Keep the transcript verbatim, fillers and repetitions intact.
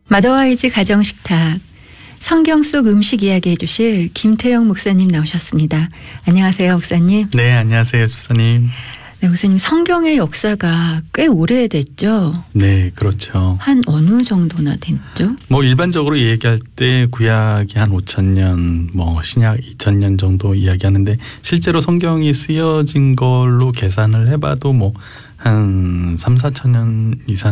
마더와이즈 가정식탁, 성경 속 음식 이야기 해주실 김태영 목사님 나오셨습니다. 안녕하세요, 목사님. 네, 안녕하세요, 집사님. 네, 목사님, 성경의 역사가 꽤 오래됐죠? 네, 그렇죠. 한 어느 정도나 됐죠? 뭐 일반적으로 얘기할 때 구약이 한 오천 년, 뭐 신약 이천 년 정도 이야기하는데 실제로 성경이 쓰여진 걸로 계산을 해봐도 뭐 한 삼, 사천 년 이상